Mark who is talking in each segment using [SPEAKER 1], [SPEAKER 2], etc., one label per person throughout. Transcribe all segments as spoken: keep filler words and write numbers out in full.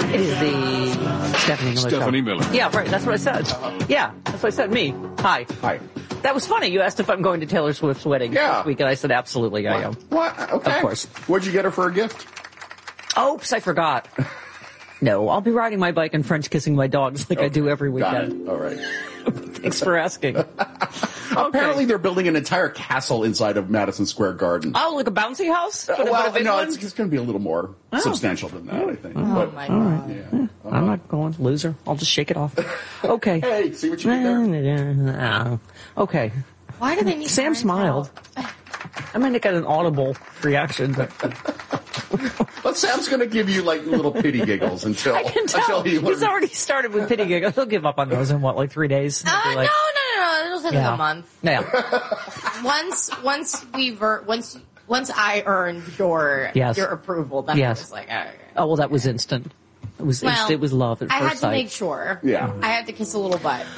[SPEAKER 1] It is the Stephanie Miller
[SPEAKER 2] Stephanie
[SPEAKER 1] show.
[SPEAKER 2] Miller.
[SPEAKER 1] Yeah, right. That's what I said. Uh-huh. Yeah, that's what I said. Me. Hi.
[SPEAKER 3] Hi.
[SPEAKER 1] That was funny. You asked if I'm going to Taylor Swift's wedding
[SPEAKER 3] yeah.
[SPEAKER 1] this week, and I said absolutely I am.
[SPEAKER 3] What? Okay.
[SPEAKER 1] Of course.
[SPEAKER 3] What'd you get her for a gift?
[SPEAKER 1] Oops, I forgot. No, I'll be riding my bike and French kissing my dogs like okay. I do every weekend.
[SPEAKER 3] Got it. All right.
[SPEAKER 1] Thanks for asking.
[SPEAKER 3] Apparently, okay. they're building an entire castle inside of Madison Square Garden.
[SPEAKER 1] Oh, like a bouncy house?
[SPEAKER 3] Uh, well, no, it's, it's going to be a little more oh. substantial than that, I think.
[SPEAKER 1] Oh,
[SPEAKER 3] but,
[SPEAKER 1] my God. Yeah. Yeah. Uh-huh. I'm not going loser. I'll just shake it off. Okay.
[SPEAKER 3] Hey, see what you did there?
[SPEAKER 1] Okay.
[SPEAKER 4] Why do they need
[SPEAKER 1] Sam smiled. I meant to get an audible reaction, but...
[SPEAKER 3] But Sam's going to give you, like, little pity giggles until...
[SPEAKER 1] I can tell.
[SPEAKER 3] Until he
[SPEAKER 1] He's already started with pity giggles. He'll give up on those in, what, like three days?
[SPEAKER 4] Uh,
[SPEAKER 1] like,
[SPEAKER 4] no, no, no, no. It'll take
[SPEAKER 1] yeah.
[SPEAKER 4] like a month.
[SPEAKER 1] Yeah.
[SPEAKER 4] once, once we ver- once, once I earned your,
[SPEAKER 1] yes.
[SPEAKER 4] your approval, then
[SPEAKER 1] yes.
[SPEAKER 4] I was like, okay.
[SPEAKER 1] Oh, well, that was instant. It was,
[SPEAKER 4] well,
[SPEAKER 1] instant. It was love at
[SPEAKER 4] I
[SPEAKER 1] first
[SPEAKER 4] had to
[SPEAKER 1] sight.
[SPEAKER 4] make sure.
[SPEAKER 3] Yeah.
[SPEAKER 4] I had to kiss a little butt.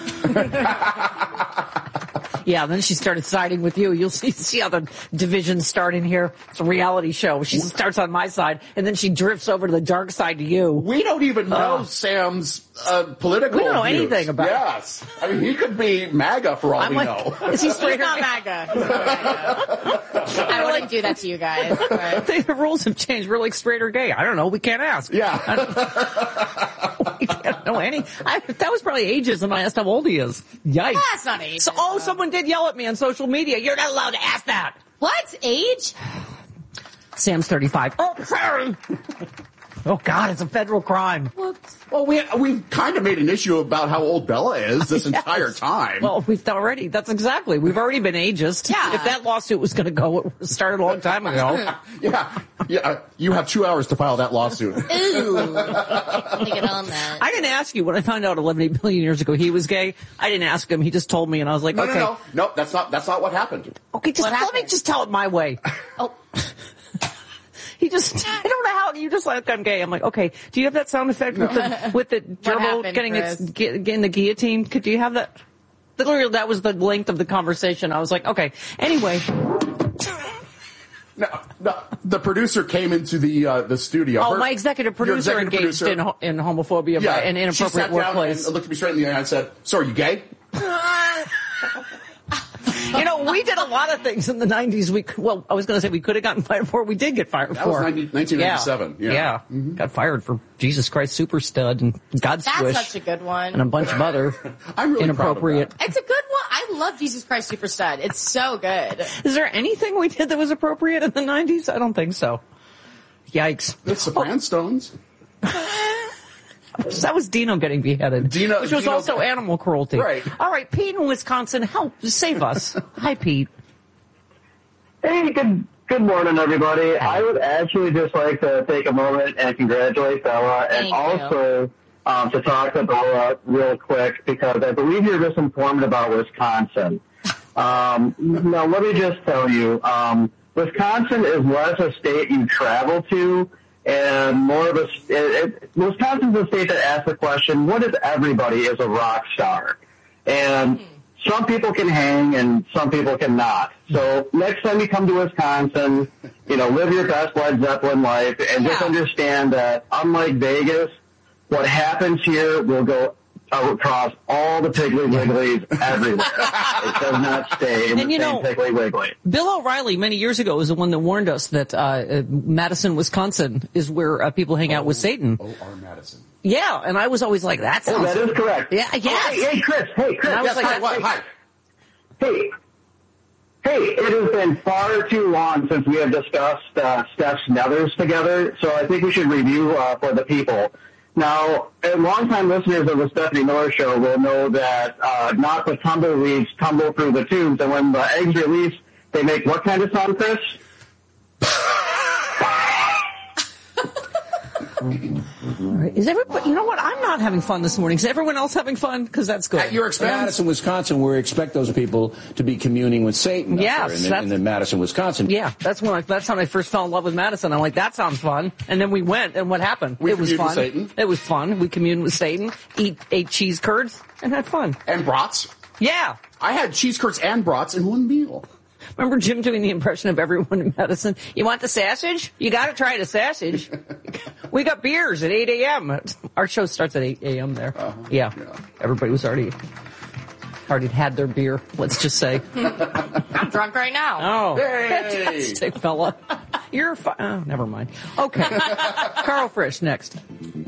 [SPEAKER 1] Yeah, then she started siding with you. You'll see, see how the divisions start in here. It's a reality show. She starts on my side, and then she drifts over to the dark side to you.
[SPEAKER 3] We don't even know
[SPEAKER 1] uh,
[SPEAKER 3] Sam's uh, political
[SPEAKER 1] We don't know
[SPEAKER 3] views.
[SPEAKER 1] anything about
[SPEAKER 3] yes. it. Yes. I mean, he could be MAGA for all
[SPEAKER 1] I'm
[SPEAKER 3] we
[SPEAKER 1] like,
[SPEAKER 3] know.
[SPEAKER 1] Is he straight
[SPEAKER 4] He's not MAGA. He's not MAGA. I wouldn't do that to you guys. But.
[SPEAKER 1] The rules have changed. We're like straight or gay. I don't know. We can't ask.
[SPEAKER 3] Yeah.
[SPEAKER 1] We can't know any. I, that was probably ageism. I asked how old he is. Yikes.
[SPEAKER 4] That's not ageism.
[SPEAKER 1] So, oh, someone did yell at me on social media. You're not allowed to ask that.
[SPEAKER 4] What? Age?
[SPEAKER 1] Sam's thirty-five. Oh, sorry. Oh, God, it's a federal crime.
[SPEAKER 4] Whoops.
[SPEAKER 3] Well, we, we've kind of made an issue about how old Bella is this yes. entire time.
[SPEAKER 1] Well, we've already, that's exactly, we've already been ageist.
[SPEAKER 4] Yeah.
[SPEAKER 1] If that lawsuit was going to go, it started a long time ago.
[SPEAKER 3] yeah. Yeah. You have two hours to file that lawsuit.
[SPEAKER 4] Ooh. Let me get on that.
[SPEAKER 1] I didn't ask you when I found out eleven billion years ago he was gay. I didn't ask him. He just told me, and I was like,
[SPEAKER 3] no,
[SPEAKER 1] okay.
[SPEAKER 3] No, no, no. That's not, that's not what happened.
[SPEAKER 1] Okay, just
[SPEAKER 4] what
[SPEAKER 1] let
[SPEAKER 4] happened?
[SPEAKER 1] me just tell it my way.
[SPEAKER 4] Oh.
[SPEAKER 1] He just, I don't know how, you just like, I'm gay. I'm like, okay, do you have that sound effect
[SPEAKER 3] no.
[SPEAKER 1] with the, with the gerbil
[SPEAKER 4] happened,
[SPEAKER 1] getting
[SPEAKER 4] Chris?
[SPEAKER 1] its, getting the guillotine? Could do you have that? Literally, that was the length of the conversation. I was like, okay. Anyway.
[SPEAKER 3] No, no, the producer came into the uh, the studio.
[SPEAKER 1] Oh,
[SPEAKER 3] Her,
[SPEAKER 1] my executive producer
[SPEAKER 3] executive
[SPEAKER 1] engaged
[SPEAKER 3] producer,
[SPEAKER 1] in, in homophobia
[SPEAKER 3] yeah,
[SPEAKER 1] by an inappropriate
[SPEAKER 3] she sat
[SPEAKER 1] workplace.
[SPEAKER 3] Down and looked me straight in the eye and said, "So are you gay?"
[SPEAKER 1] You know, we did a lot of things in the nineties. We well, I was going to say we could have gotten fired for. We did get fired
[SPEAKER 3] that
[SPEAKER 1] for.
[SPEAKER 3] That was nineteen ninety-seven. Yeah,
[SPEAKER 1] yeah. yeah.
[SPEAKER 3] Mm-hmm.
[SPEAKER 1] Got fired for Jesus Christ Super Stud and God
[SPEAKER 4] That's
[SPEAKER 1] Squish.
[SPEAKER 4] such a good one.
[SPEAKER 1] And a bunch of other
[SPEAKER 3] I'm really
[SPEAKER 1] inappropriate.
[SPEAKER 4] It's a good one. I love Jesus Christ Super Stud. It's so good.
[SPEAKER 1] Is there anything we did that was appropriate in the nineties? I don't think so. Yikes.
[SPEAKER 3] The Soprano Stones.
[SPEAKER 1] That was Dino getting beheaded,
[SPEAKER 3] Dino,
[SPEAKER 1] which was
[SPEAKER 3] Dino,
[SPEAKER 1] also animal cruelty.
[SPEAKER 3] Right.
[SPEAKER 1] All right, Pete in Wisconsin, help, save us. Hi, Pete.
[SPEAKER 5] Hey, good good morning, everybody. I would actually just like to take a moment and congratulate Bella, and
[SPEAKER 4] Thank
[SPEAKER 5] also um, to talk to Bella real quick because I believe you're misinformed about Wisconsin. Um, now, let me just tell you, um, Wisconsin is less a state you travel to and more of a it, it, Wisconsin's a state that asks the question, what if everybody is a rock star? And some people can hang and some people cannot. So next time you come to Wisconsin, you know, live your best Led Zeppelin life and
[SPEAKER 4] Yeah.
[SPEAKER 5] just understand that unlike Vegas, what happens here will go across all the Piggly Wigglies everywhere. It does not stay in
[SPEAKER 1] And
[SPEAKER 5] the
[SPEAKER 1] you
[SPEAKER 5] same
[SPEAKER 1] know,
[SPEAKER 5] Piggly Wiggly.
[SPEAKER 1] Bill O'Reilly many years ago was the one that warned us that uh, uh, Madison, Wisconsin is where uh, people hang out with Satan.
[SPEAKER 3] O R Madison.
[SPEAKER 1] Yeah, and I was always like, that sounds...
[SPEAKER 5] Oh, that is correct.
[SPEAKER 1] Yeah, yes.
[SPEAKER 5] Oh, hey, hey, Chris. Hey, Chris.
[SPEAKER 1] And I was
[SPEAKER 3] Yes,
[SPEAKER 1] like,
[SPEAKER 3] hi,
[SPEAKER 1] that's
[SPEAKER 3] what?
[SPEAKER 1] like-
[SPEAKER 3] Hi.
[SPEAKER 5] Hey, hey, it has been far too long since we have discussed uh, Steph's nethers together, so I think we should review uh, for the people. Now, longtime listeners of the Stephanie Miller Show will know that uh, not the tumbleweeds tumble through the tubes, and when the eggs release, they make what kind of sound, Chris?
[SPEAKER 1] Is everybody, you know what? I'm not having fun this morning. Is everyone else having fun? Because that's good.
[SPEAKER 3] At your expense.
[SPEAKER 6] Madison, Wisconsin, where we expect those people to be communing with Satan. up
[SPEAKER 1] Yes,
[SPEAKER 6] there in, the,
[SPEAKER 1] that's-
[SPEAKER 6] in the Madison, Wisconsin.
[SPEAKER 1] Yeah, that's when I, that's when I first fell in love with Madison. I'm like, that sounds fun. And then we went, and what happened?
[SPEAKER 3] We
[SPEAKER 1] it was
[SPEAKER 3] communed
[SPEAKER 1] fun.
[SPEAKER 3] with Satan.
[SPEAKER 1] It was fun. We communed with Satan, eat, ate cheese curds, and had fun.
[SPEAKER 3] And brats.
[SPEAKER 1] Yeah.
[SPEAKER 3] I had cheese curds and brats in one meal.
[SPEAKER 1] Remember Jim doing the impression of everyone in Madison? You want the sausage? You got to try the sausage. We got beers at eight a.m. Our show starts at eight a.m. there. Uh-huh. Yeah. yeah. Everybody was already already had their beer, let's just say.
[SPEAKER 4] I'm drunk right now.
[SPEAKER 1] Oh,
[SPEAKER 3] hey.
[SPEAKER 1] Fantastic, fella. You're fine. Oh, never mind. Okay. Carl Frisch, next.